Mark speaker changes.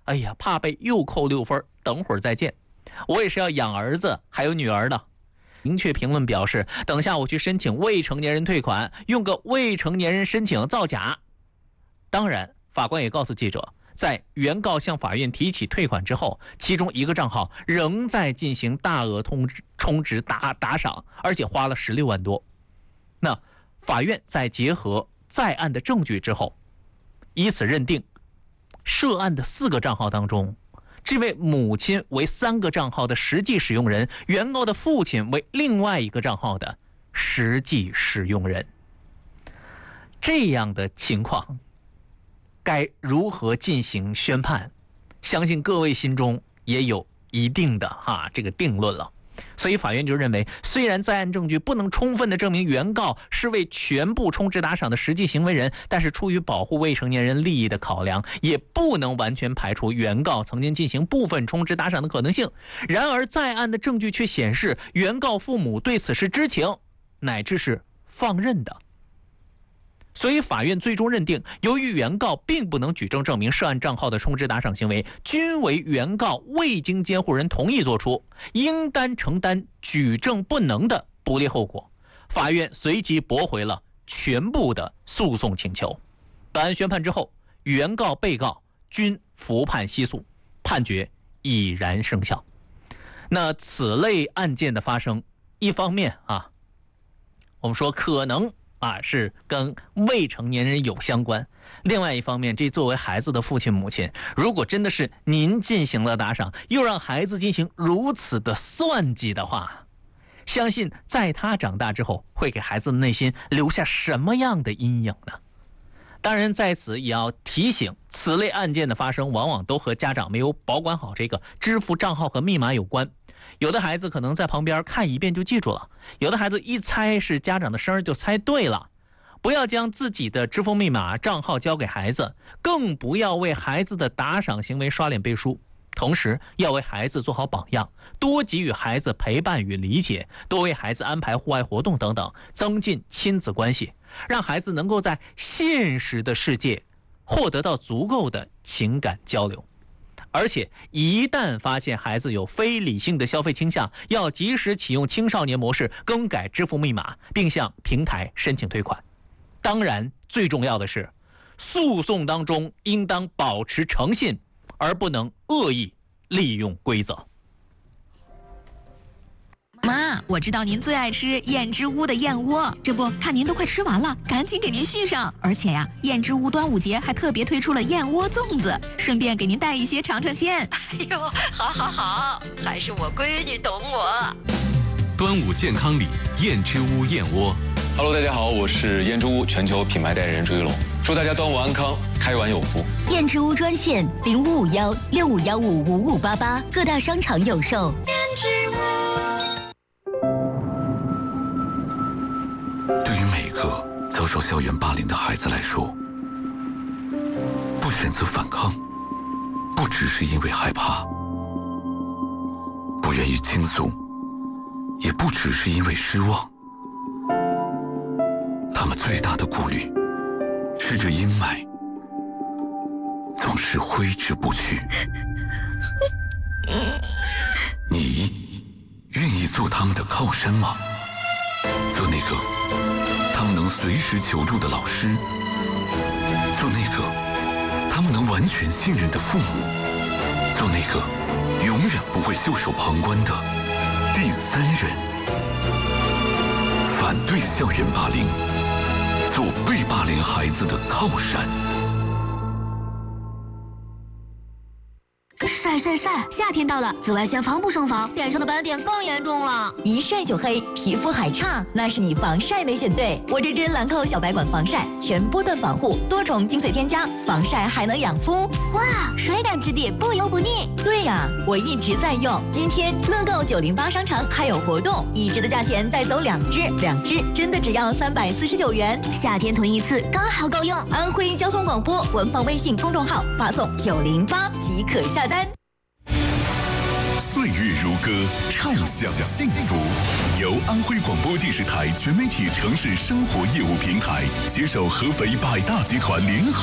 Speaker 1: 哎呀，怕被又扣6分，等会儿再见。我也是要养儿子还有女儿的。明确评论表示，等下我去申请未成年人退款，用个未成年人申请造假。当然，法官也告诉记者，在原告向法院提起退款之后，其中一个账号仍在进行大额充值打赏，而且花了16万多。那法院在结合在案的证据之后，以此认定涉案的4个账号当中，这位母亲为3个账号的实际使用人，原告的父亲为另外一个账号的实际使用人。这样的情况该如何进行宣判，相信各位心中也有一定的这个定论了。所以法院就认为，虽然在案证据不能充分的证明原告是为全部充值打赏的实际行为人，但是出于保护未成年人利益的考量，也不能完全排除原告曾经进行部分充值打赏的可能性。然而在案的证据却显示，原告父母对此是知情乃至是放任的。所以法院最终认定，由于原告并不能举证证明涉案账号的充值打赏行为均为原告未经监护人同意作出，应当承担举证不能的不利后果。法院随即驳回了全部的诉讼请求。本案宣判之后，原告被告均服判息诉，判决已然生效。那此类案件的发生，一方面我们说可能是跟未成年人有相关，另外一方面，这作为孩子的父亲母亲，如果真的是您进行了打赏，又让孩子进行如此的算计的话，相信在他长大之后会给孩子的内心留下什么样的阴影呢？当然在此也要提醒，此类案件的发生往往都和家长没有保管好这个支付账号和密码有关。有的孩子可能在旁边看一遍就记住了，有的孩子一猜是家长的声就猜对了。不要将自己的支付密码账号交给孩子，更不要为孩子的打赏行为刷脸背书。同时要为孩子做好榜样，多给予孩子陪伴与理解，多为孩子安排户外活动等等，增进亲子关系，让孩子能够在现实的世界获得到足够的情感交流。而且一旦发现孩子有非理性的消费倾向，要及时启用青少年模式，更改支付密码，并向平台申请退款。当然最重要的是，诉讼当中应当保持诚信，而不能恶意利用规则。
Speaker 2: 妈，我知道您最爱吃燕之屋的燕窝，这不看您都快吃完了，赶紧给您续上。而且呀，燕之屋端午节还特别推出了燕窝粽子，顺便给您带一些尝尝鲜。
Speaker 3: 哎呦，好，还是我闺女懂我。
Speaker 4: 端午健康礼，燕之屋燕窝。
Speaker 5: Hello， 大家好，我是燕之屋全球品牌代言人朱一龙，祝大家端午安康，开碗有福。
Speaker 6: 燕之屋专线0551655588，各大商场有售。
Speaker 3: 燕之屋。
Speaker 7: 对于每个遭受校园霸凌的孩子来说，不选择反抗，不只是因为害怕，不愿意倾诉，也不只是因为失望。他们最大的顾虑是这阴霾总是挥之不去。你愿意做他们的靠山吗？做那个他们能随时求助的老师，做那个他们能完全信任的父母，做那个永远不会袖手旁观的第三人。反对校园霸凌，做被霸凌孩子的靠山。
Speaker 8: 晒，夏天到了，紫外线防不胜防，脸上的斑点更严重了。
Speaker 6: 一晒就黑，皮肤还差，那是你防晒没选对。我这支兰蔻小白管防晒，全波段防护，多重精粹添加，防晒还能养肤。
Speaker 8: 哇，水感质地，不油不腻。
Speaker 6: 对呀，我一直在用。今天乐购908商城还有活动，1支的价钱带走2支，2支真的只要349元。
Speaker 8: 夏天囤一次刚好够用。
Speaker 6: 安徽交通广播官方微信公众号发送908即可下单。
Speaker 9: 岁月如歌，畅享幸福。由安徽广播电视台全媒体城市生活业务平台携手合肥百大集团联合